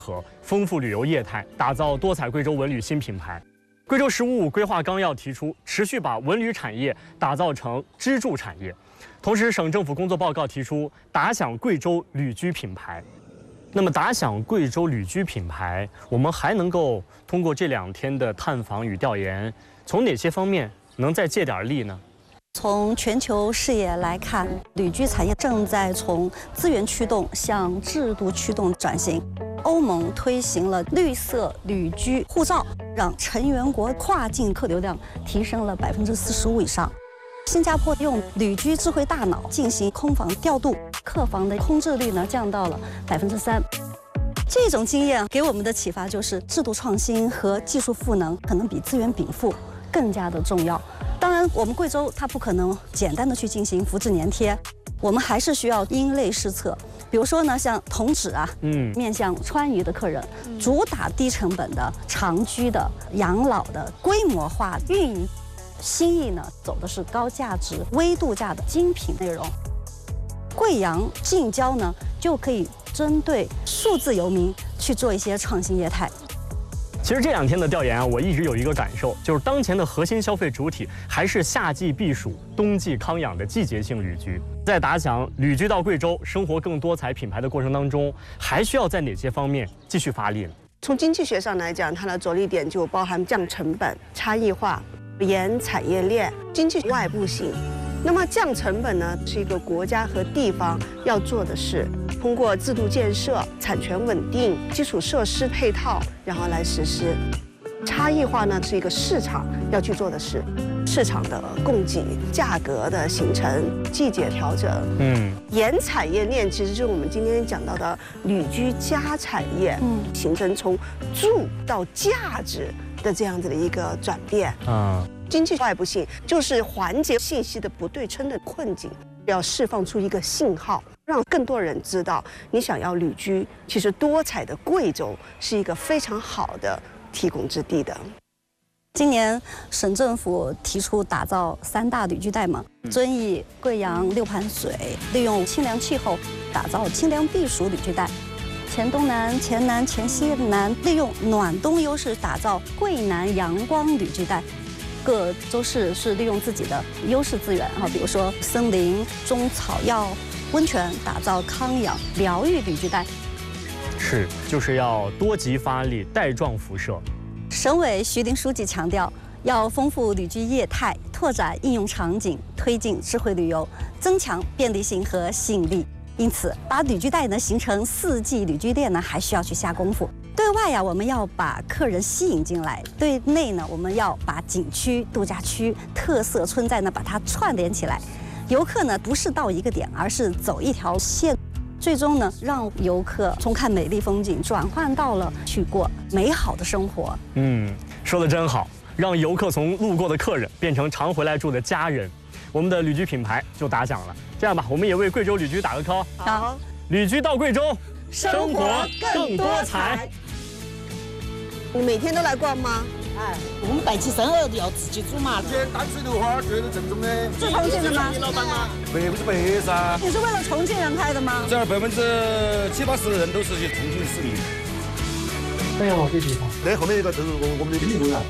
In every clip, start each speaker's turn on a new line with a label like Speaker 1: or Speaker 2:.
Speaker 1: 和丰富旅游业态，打造多彩贵州文旅新品牌。贵州“十5+5”规划纲要提出，持续把文旅产业打造成支柱产业。同时，省政府工作报告提出打响贵州旅居品牌。那么，打响贵州旅居品牌，我们还能够通过这2天的探访与调研，从哪些方面能再借点力呢？
Speaker 2: 从全球视野来看，旅居产业正在从资源驱动向制度驱动转型。欧盟推行了绿色旅居护照，让成员国跨境客流量提升了45%以上。新加坡用旅居智慧大脑进行空房调度，客房的空置率呢降到了3%。这种经验给我们的启发就是，制度创新和技术赋能可能比资源禀赋更加的重要。 当然，我们贵州它不可能简单的去进行复制粘贴，我们还是需要因类施策。比如说呢，像同址啊，面向川渝的客人，主打低成本的、长居的、养老的、规模化运营。新意呢，走的是高价值、微度假的精品内容。贵阳近郊呢，就可以针对数字游民去做一些创新业态。
Speaker 1: 其实这2天的调研啊，我一直有一个感受，就是当前的核心消费主体还是夏季避暑、冬季康养的季节性旅居。在打响旅居到贵州、生活更多彩品牌的过程当中，还需要在哪些方面继续发力呢？
Speaker 3: 从经济学上来讲，它的着力点就包含降成本、差异化、沿产业链、经济外部性。 那么降成本呢，是一个国家和地方要做的事，通过制度建设、产权稳定、基础设施配套，然后来实施。差异化呢，是一个市场要去做的事，市场的供给、价格的形成、季节调整。沿产业链其实就是我们今天讲到的旅居加产业，形成从住到价值的这样子的一个转变。经济外部性就是缓解信息的不对称的困境，要释放出一个信号，让更多人知道，你想要旅居，其实多彩的贵州是一个非常好的提供之地的。
Speaker 2: 今年省政府提出打造3大旅居带嘛，遵义、贵阳、六盘水，利用清凉气候打造清凉避暑旅居带。 黔东南、黔南、黔西南，利用暖冬优势打造贵南阳光旅居带。各州市是利用自己的优势资源啊，比如说森林、中草药、温泉，打造康养疗愈旅居带。
Speaker 1: 是，就是要多极发力，带状辐射。
Speaker 2: 省委徐林书记强调，要丰富旅居业态，拓展应用场景，推进智慧旅游，增强便利性和吸引力。 因此，把旅居带呢形成4季旅居店呢，还需要去下功夫。对外呀，我们要把客人吸引进来；对内呢，我们要把景区、度假区、特色村寨呢把它串联起来。游客呢不是到一个点，而是走一条线，最终呢让游客从看美丽风景转换到了去过美好的生活。
Speaker 1: 说得真好，让游客从路过的客人变成常回来住的家人。 我们的旅居品牌就打响了。这样吧，我们也为贵州旅居打个 call。
Speaker 2: 好，
Speaker 1: 旅居到贵州，生活更多彩。
Speaker 3: 你每天都来逛吗？
Speaker 4: 哎，我们带起生儿要自己煮嘛。
Speaker 5: 这淡水榴花绝对正宗的。
Speaker 2: 是重庆的吗？
Speaker 5: 老板吗？白不是白噻。
Speaker 2: 你是为了重庆人开的吗？
Speaker 5: 这儿70%-80%的人都是重庆市民。
Speaker 6: 哎呀，这地方。
Speaker 5: 那后面一个就是我们的领导。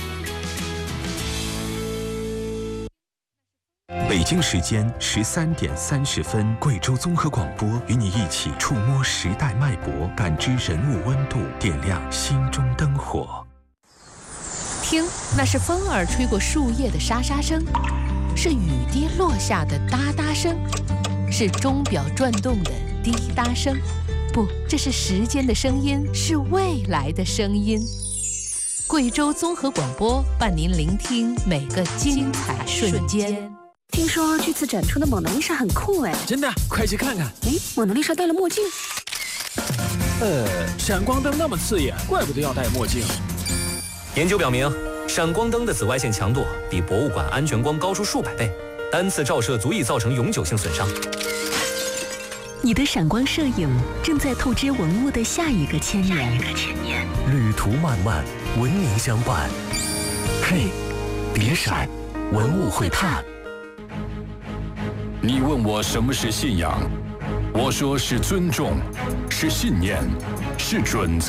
Speaker 7: 北京时间13点30分，贵州综合广播与你一起触摸时代脉搏，感知人物温度，点亮心中灯火。
Speaker 8: 听，那是风儿吹过树叶的沙沙声，是雨滴落下的哒哒声，是钟表转动的滴答声。不，这是时间的声音，是未来的声音。贵州综合广播伴您聆听每个精彩瞬间。
Speaker 9: 听说这次展出的蒙娜丽莎很酷哎！
Speaker 10: 真的，快去看看！
Speaker 9: 哎，蒙娜丽莎戴了墨镜。
Speaker 10: 闪光灯那么刺眼，怪不得要戴墨镜。
Speaker 11: 研究表明，闪光灯的紫外线强度比博物馆安全光高出数百倍，单次照射足以造成永久性损伤。
Speaker 9: 你的闪光摄影正在透支文物的下一个千年。
Speaker 7: 旅途漫漫，文明相伴。嘿，别闪，文物会探。
Speaker 12: 你问我什么是信仰，我说是尊重，是信念，是准则。